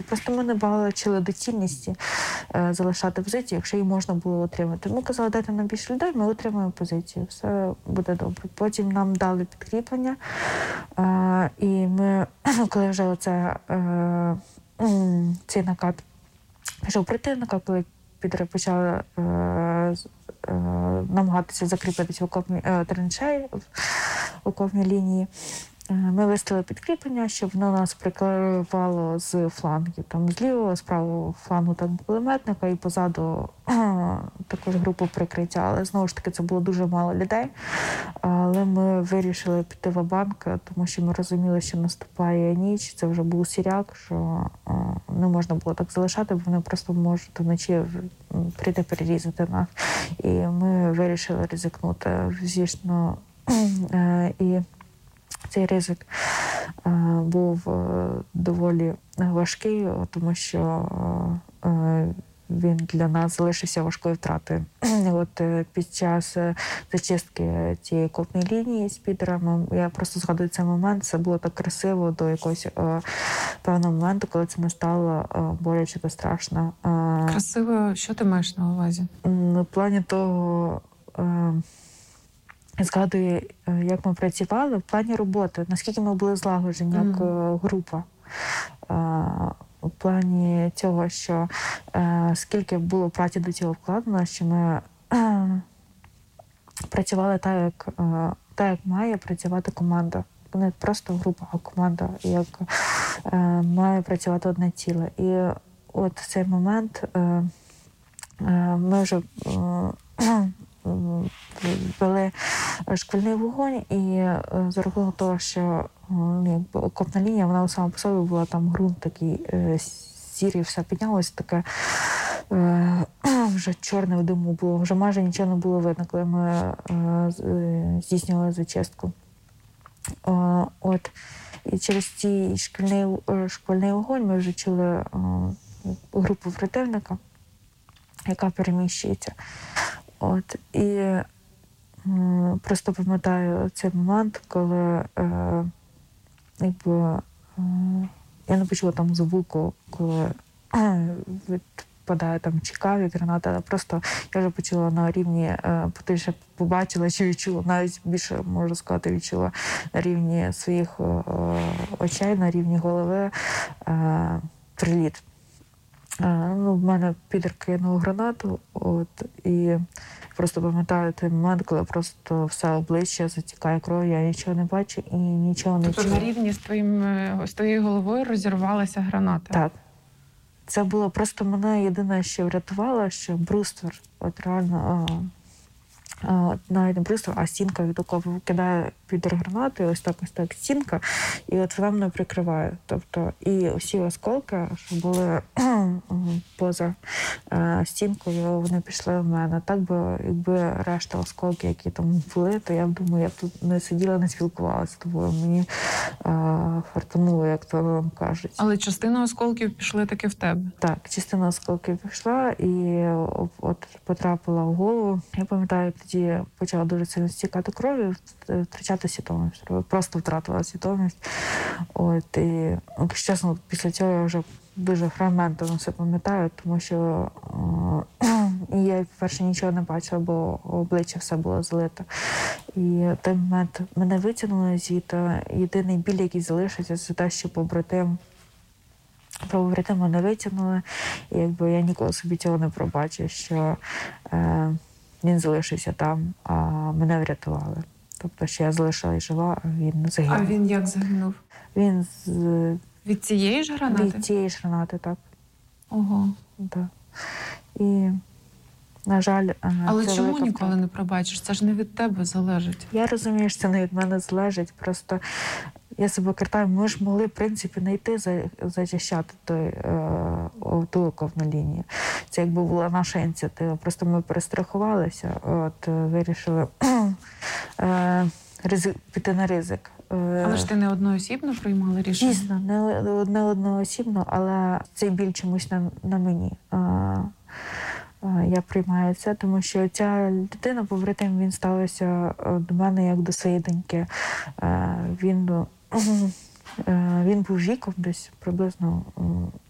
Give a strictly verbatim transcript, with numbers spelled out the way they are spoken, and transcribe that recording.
Просто ми не бачили доцільності е, залишати позицію, якщо її можна було отримати. Ми казали, дайте нам більше людей, ми отримаємо позицію, все буде добре. Потім нам дали підкріплення, е, і ми, коли вже оце, е, цей накат пішов противника, коли підри почали е, е, намагатися закріпитися в окопній е, траншеї, в окопній лінії, ми виставили підкріплення, щоб воно нас прикривало з флангів. Там з лівого, з правого флангу там кулеметника і позаду також групу прикриття. Але знову ж таки це було дуже мало людей. Але ми вирішили піти ва-банк, тому що ми розуміли, що наступає ніч. Це вже був сіряк, що не можна було так залишати, бо вони просто можуть вночі прийти перерізати нас. І ми вирішили ризикнути. Звісно, і цей ризик е, був е, доволі важкий, тому що е, він для нас залишився важкою втратою. От е, під час е, зачистки цієї окопної лінії з підерами, я просто згадую цей момент, це було так красиво до якогось е, певного моменту, коли це не стало е, боляче та страшно. Е, Красиво, що ти маєш на увазі? В плані того, е, згадую, як ми працювали в плані роботи, наскільки ми були злагоджені як mm. група. У плані цього, що скільки було праці до цього вкладено, що ми працювали так, як, так, як має працювати команда. Не просто група, а команда, як має працювати одне ціле. І от в цей момент ми вже вели шквальний вогонь, і за рахунок того, що якби окопна лінія, вона сама по собі була, там ґрунт такий сірий, все піднялося, таке вже чорне в диму було, вже майже нічого не було видно, коли ми здійснювали зачистку. От. І через цей шквальний, шквальний вогонь ми вже чули групу противника, яка переміщується. От, і е, просто пам'ятаю цей момент, коли е, якби, е, я не почула там звуку, коли е, відпадає там чека від гранати, але просто я вже почула на рівні, е, потім побачила чи відчула, навіть більше, можу сказати, відчула на рівні своїх е, очей, на рівні голови е, приліт. Ну, в мене підер кинув гранату, от, і просто пам'ятаю той момент, коли просто все обличчя затікає кров'ю, я нічого не бачу і нічого не чую. Тобто на рівні з, твоїм, з твоєю головою розірвалася граната? Так. Це було просто мене єдине, що врятувало, що бруствер, от реально, а, а, навіть не бруствер, а стінка від окопу кидає підер гранати, ось так, ось так стінка, і от вона мене прикриває. Тобто, і всі осколки, що були поза е, стінкою, вони пішли в мене. Так би, якби решта осколки, які там були, то я б думаю, я б тут не сиділа, не спілкувалася з тобою. Мені е, фартануло, як то вам кажуть. Але частина осколків пішли таки в тебе? Так, частина осколків пішла і от потрапила в голову. Я пам'ятаю, тоді почала дуже сильно стікати кров'ю, втрачати свідомість. Просто втратила свідомість. От, і, якщо чесно, після цього я вже дуже фрагментарно все пам'ятаю, тому що е, я, перше, нічого не бачила, бо обличчя все було залите. І в той момент мене витягнули звідти. Єдиний біль, який залишився, це те, що побратим побратим мене витягнули. І якби я ніколи собі цього не пробачу, що е, він залишився там, а мене врятували. Тобто, що я залишилась жива, а він загинув. А він як загинув? Він з... Від цієї ж гранати? Від цієї ж гранати, так. Ого. Так. І, на жаль, але це чому велика ніколи втрата. Не пробачиш? Це ж не від тебе залежить. Я розумію, що це не від мене залежить. Просто я себе картаю, ми ж могли, в принципі, не йти за, зачищати той, е, ту окопну лінію. Це якби була наша ініціатива. Просто ми перестрахувалися, от, вирішили е, ризик, піти на ризик. Але ж ти не одноосібно приймала рішення? Дійсно, не, не одноосібно, але цей біль чомусь на, на мені. А, а, я приймаю це, тому що ця дитина, побратим, він ставився до мене як до своєї доньки. А, він, він був віком десь приблизно